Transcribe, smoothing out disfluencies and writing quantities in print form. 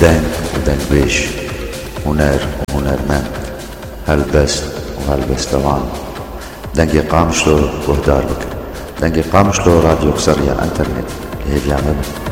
دنگ ودنگ بيش، هنر وهنرمند، هلبست وهلبستوان. دنگی قامشلو گهدار بکن. دنگی قامشلو رادیو سریع انترنت که هیچ